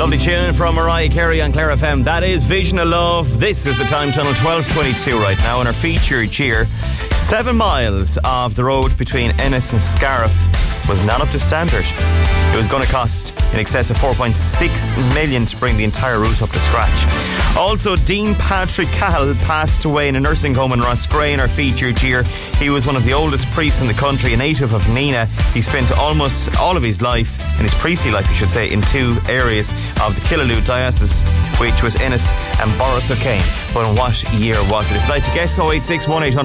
Lovely tune from Mariah Carey on Clare FM. That is Vision of Love. This is the Time Tunnel, 12:22 right now, and our featured cheer. 7 miles of the road between Ennis and Scariff was not up to standard. It was going to cost in excess of 4.6 million to bring the entire route up to scratch. Also, Dean Patrick Cahill passed away in a nursing home in Roscrea in our featured year. He was one of the oldest priests in the country, a native of Neenah. He spent almost all of his life, in his priestly life I should say, in 2 areas of the Killaloe diocese, which was Ennis and Borris O'Kane. But in what year was it? If you'd like to guess, 086 1800